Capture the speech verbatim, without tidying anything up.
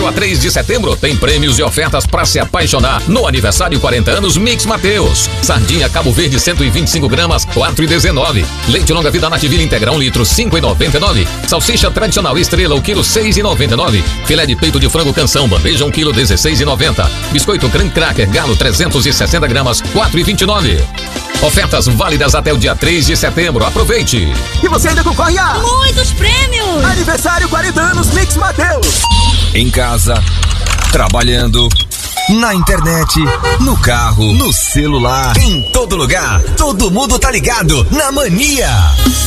a três de setembro tem prêmios e ofertas para se apaixonar no aniversário quarenta anos Mix Mateus. Sardinha Cabo Verde cento e vinte e cinco gramas, quatro e dezenove. Leite longa vida Nativille integral um litro, cinco e noventa e nove. Salsicha tradicional Estrela o quilo, seis e noventa e nove. Filé de peito de frango Canção bandeja um quilo, dezesseis e noventa. Biscoito Gran Cracker Galo trezentos e sessenta gramas, quatro e vinte e nove. Ofertas válidas até o dia três de setembro. Aproveite! E você ainda concorre a muitos prêmios! Aniversário quarenta anos Mix Mateus. Em casa, trabalhando, na internet, no carro, no celular, em todo lugar. Todo mundo tá ligado na Mania.